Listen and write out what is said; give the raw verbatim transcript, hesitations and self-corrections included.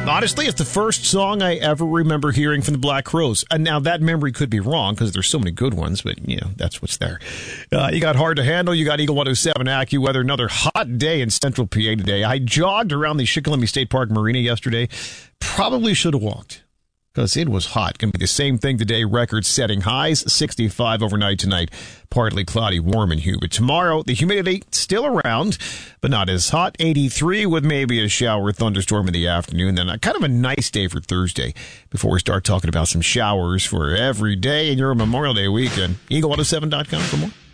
Honestly, it's the first song I ever remember hearing from the Black Crowes. And now that memory could be wrong because there's so many good ones, but, you know, that's what's there. Uh, you got Hard to Handle. You got Eagle one oh seven AccuWeather. Another hot day in Central P A today. I jogged around the Shikellamy State Park Marina yesterday. Probably should have walked because it was hot. Going to be the same thing today. Record-setting highs, sixty-five overnight tonight. Partly cloudy, warm and humid. Tomorrow, the humidity still around, but not as hot. eighty-three with maybe a shower, thunderstorm in the afternoon. Then a, kind of a nice day for Thursday before we start talking about some showers for every day in your Memorial Day weekend. Eagle one oh seven dot com for more.